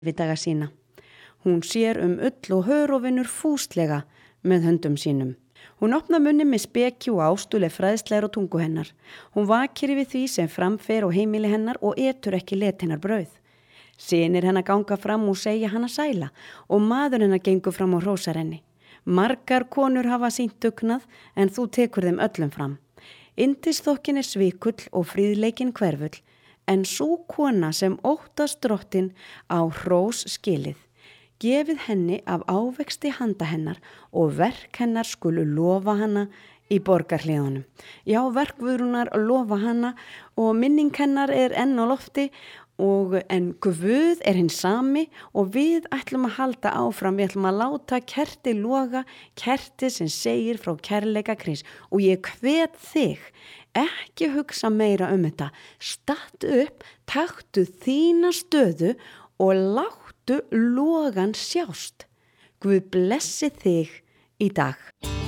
við daga sína. Hún sér ull og hör og vinnur fúslega með höndum sínum. Hún opnar munni með speki og ástuleg fræðslegar á tungu hennar. Hún vakir yfir því sem framfer á heimili hennar og etur ekki let hennar brauð. Synir hennar ganga fram og segja hana sæla og maður hennar gengur fram og hrósar henni. Margar konur hafa sýnt dugnað en þú tekur þeim öllum fram. Yndisþokkin svikull og fríðleikin hverfull, en sú kona sem óttast drottinn á hrós skilið. Gefið henni af ávexti handa hennar og verk hennar skulu lofa hana í borgarhliðunum. Já, verk Guðrúnar lofa hana og minning hennar enn á lofti en Guð hinn sami og við ætlum að halda áfram, við ætlum að láta kerti loga, kerti sem segir frá kærleika Krists og ég hvet þig, ekki hugsa meira þetta, stattu upp, taktu þína stöðu og láttu logan sjást. Guð blessi þig í dag.